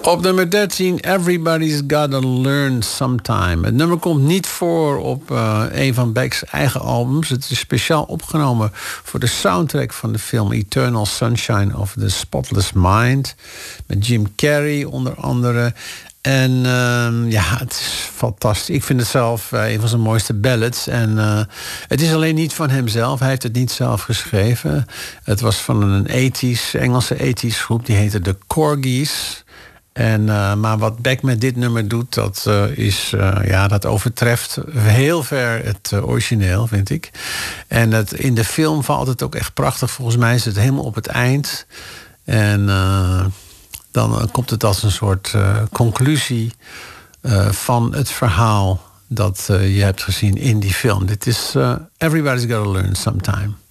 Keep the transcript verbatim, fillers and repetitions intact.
Op nummer dertien, Everybody's Gotta Learn Sometime. Het nummer komt niet voor op uh, een van Beck's eigen albums. Het is speciaal opgenomen voor de soundtrack van de film Eternal Sunshine of the Spotless Mind. Met Jim Carrey onder andere. En uh, ja, het is fantastisch. Ik vind het zelf uh, een van zijn mooiste ballads. En uh, het is alleen niet van hemzelf. Hij heeft het niet zelf geschreven. Het was van een tachtiger, Engelse tachtiger groep. Die heette de Corgis. En, uh, maar wat Beck met dit nummer doet, dat uh, is, uh, ja, dat overtreft heel ver het uh, origineel, vind ik. En het, in de film valt het ook echt prachtig. Volgens mij is het helemaal op het eind. En uh, dan uh, komt het als een soort uh, conclusie uh, van het verhaal dat uh, je hebt gezien in die film. Dit is uh, Everybody's Gotta Learn Sometime.